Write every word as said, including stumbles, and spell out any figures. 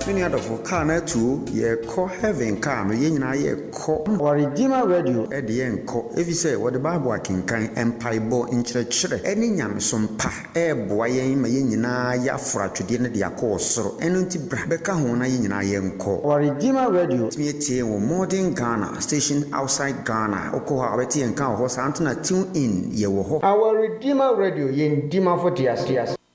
Sweeney adofo car na tuo ye ko heaven car no ye nyina ye ko Redeemer Radio e de enko efi say what the Bible akenkan empaibo nkyerɛkyerɛ eni nyamesom pa e boa yen ma ye nyina ya afra twede ne de akɔ soro eno nti bra beka ho na ye nyina ye enko Redeemer Radio tie tie wo modern Ghana station outside Ghana okoha abeti enka ho sa antena tune in ye wo ho Our Redeemer Radio yen dima for tias tias